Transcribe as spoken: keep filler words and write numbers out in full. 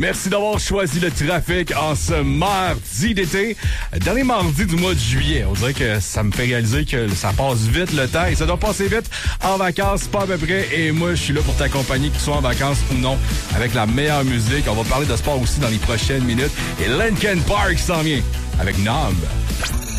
Merci d'avoir choisi le trafic en ce mardi d'été. Dernier mardi du mois de juillet. On dirait que ça me fait réaliser que ça passe vite le temps et ça doit passer vite en vacances, pas à peu près. Et moi, je suis là pour t'accompagner, que tu sois en vacances ou non, avec la meilleure musique. On va parler de sport aussi dans les prochaines minutes. Et Linkin Park s'en vient avec Numb.